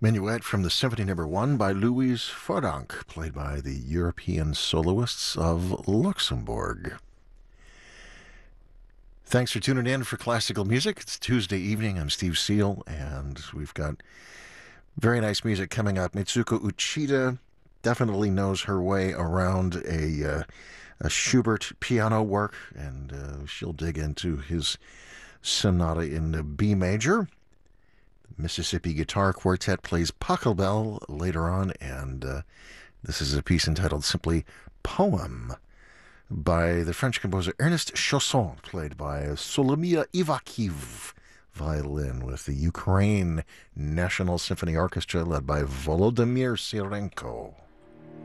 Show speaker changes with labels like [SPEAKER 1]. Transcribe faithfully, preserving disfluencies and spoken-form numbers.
[SPEAKER 1] Minuet from the Symphony Number One by Louise Fordonck, played by the European Soloists of Luxembourg. Thanks for tuning in for classical music. It's Tuesday evening. I'm Steve Seal, and we've got very nice music coming up. Mitsuko Uchida definitely knows her way around a uh, a Schubert piano work, and uh, she'll dig into his sonata in B major. Mississippi Guitar Quartet plays Pachelbel later on, and uh, this is a piece entitled simply Poem by the French composer Ernest Chausson, played by Solomia Ivakiv, violin, with the Ukraine National Symphony Orchestra led by Volodymyr Sirenko.